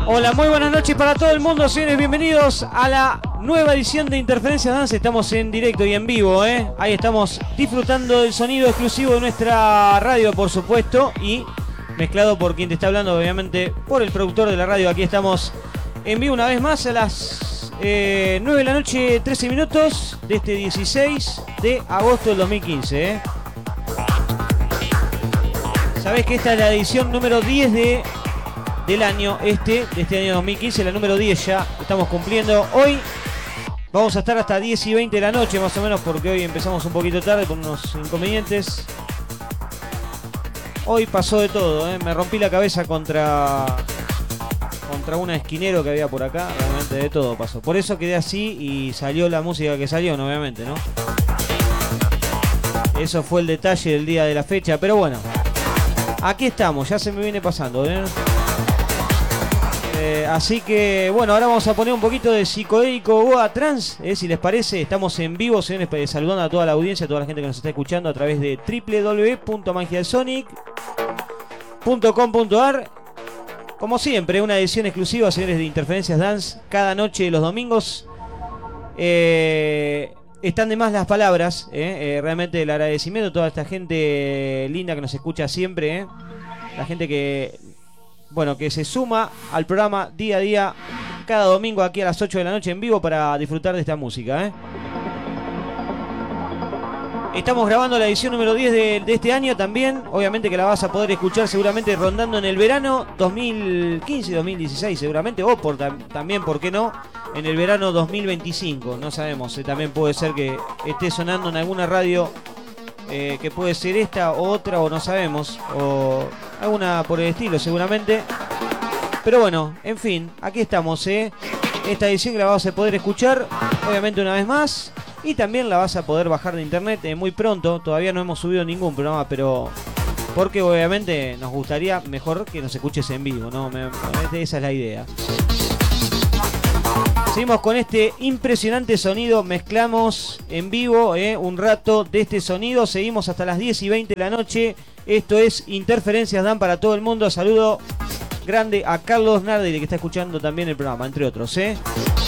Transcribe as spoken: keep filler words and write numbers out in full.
Hola, muy buenas noches para todo el mundo, señores, bienvenidos a la nueva edición de Interferencias Dance. Estamos en directo y en vivo, ¿eh? Ahí estamos disfrutando del sonido exclusivo de nuestra radio, por supuesto, y mezclado por quien te está hablando, obviamente, por el productor de la radio. Aquí estamos en vivo una vez más a las eh, nueve de la noche, trece minutos de este dieciséis de agosto del dos mil quince, ¿eh? Sabés que esta es la edición número diez de... del año este, de este año dos mil quince, la número diez ya estamos cumpliendo. Hoy vamos a estar hasta diez y veinte de la noche más o menos, porque hoy empezamos un poquito tarde por unos inconvenientes. Hoy pasó de todo, ¿eh? Me rompí la cabeza contra contra un esquinero que había por acá, realmente de todo pasó. Por eso quedé así y salió la música que salió, ¿no? Obviamente, ¿no? Eso fue el detalle del día de la fecha, pero bueno. Aquí estamos, ya se me viene pasando, ¿eh? Eh, así que, bueno, ahora vamos a poner un poquito de psicodélico Goa Trans, eh, si les parece. Estamos en vivo, señores, eh, saludando a toda la audiencia, a toda la gente que nos está escuchando a través de doble u doble u doble u punto magia del sonic punto com punto a r. Como siempre, una edición exclusiva, señores, de Interferencias Dance, cada noche de los domingos. Eh, están de más las palabras, eh, eh, realmente el agradecimiento a toda esta gente linda que nos escucha siempre, eh. La gente que... bueno, que se suma al programa día a día, cada domingo aquí a las ocho de la noche en vivo para disfrutar de esta música, ¿eh? Estamos grabando la edición número diez de, de este año también. Obviamente que la vas a poder escuchar seguramente rondando en el verano dos mil quince, dos mil dieciséis seguramente. O por, también, ¿por qué no? En el verano dos mil veinticinco. No sabemos. Eh, también puede ser que esté sonando en alguna radio. Eh, que puede ser esta o otra o no sabemos. O alguna por el estilo seguramente. Pero bueno, en fin. Aquí estamos, ¿eh? Esta edición que la vas a poder escuchar. Obviamente una vez más. Y también la vas a poder bajar de internet eh, muy pronto. Todavía no hemos subido ningún programa, pero porque obviamente nos gustaría mejor que nos escuches en vivo, ¿no? Me, esa es la idea. Seguimos con este impresionante sonido. Mezclamos en vivo eh, un rato de este sonido. Seguimos hasta las diez y veinte de la noche. Esto es Interferencias Dan para todo el mundo. Saludo grande a Carlos Nardi, que está escuchando también el programa, entre otros, ¿eh?